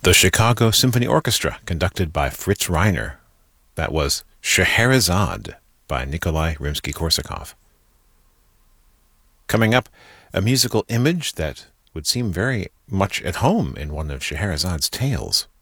The Chicago Symphony Orchestra, conducted by Fritz Reiner. That was Scheherazade by Nikolai Rimsky-Korsakov. Coming up, a musical image that would seem very much at home in one of Scheherazade's tales.